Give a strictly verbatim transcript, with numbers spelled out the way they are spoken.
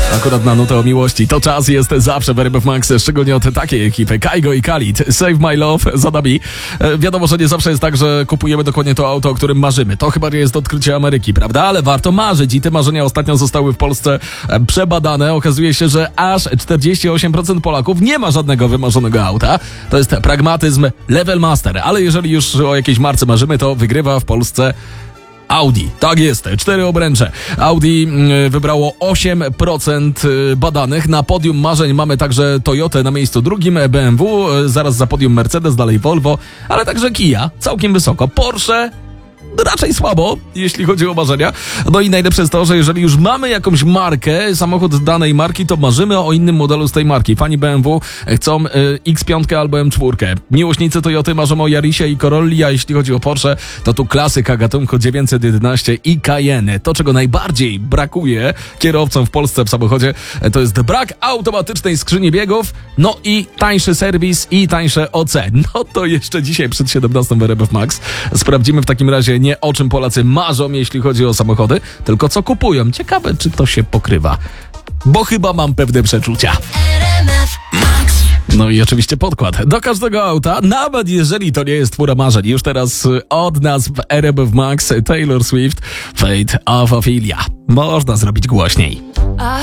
Akurat na nutę o miłości. To czas jest zawsze w R M F Max, szczególnie od takiej ekipy. Kaigo i Khalid. Save My Love za nami. E, wiadomo, że nie zawsze jest tak, że kupujemy dokładnie to auto, o którym marzymy. To chyba nie jest odkrycie Ameryki, prawda? Ale warto marzyć i te marzenia ostatnio zostały w Polsce e, przebadane. Okazuje się, że aż czterdzieści osiem procent Polaków nie ma żadnego wymarzonego auta. To jest pragmatyzm level master. Ale jeżeli już o jakiejś marce marzymy, to wygrywa w Polsce Audi. Tak jest, cztery obręcze. Audi wybrało osiem procent badanych. Na podium marzeń mamy także Toyotę na miejscu drugim, B M W, zaraz za podium Mercedes, dalej Volvo, ale także Kia, całkiem wysoko. Porsche raczej słabo, jeśli chodzi o marzenia. No i najlepsze jest to, że jeżeli już mamy jakąś markę, samochód danej marki, to marzymy o innym modelu z tej marki. Fani B M W chcą y, X pięć albo M cztery. Miłośnicy Toyoty marzą o Yarisie i Corolli, a jeśli chodzi o Porsche, to tu klasyka gatunku dziewięćset jedenaście i Cayenne. To, czego najbardziej brakuje kierowcom w Polsce w samochodzie, to jest brak automatycznej skrzyni biegów, no i tańszy serwis i tańsze O C. No to jeszcze dzisiaj przed siedemnastą w R M F Max sprawdzimy w takim razie nie o czym Polacy marzą, jeśli chodzi o samochody, tylko co kupują. Ciekawe, czy to się pokrywa. Bo chyba mam pewne przeczucia. No i oczywiście podkład do każdego auta, nawet jeżeli to nie jest fura marzeń. Już teraz od nas w R M F Max Taylor Swift, Fate of Ophelia. Można zrobić głośniej.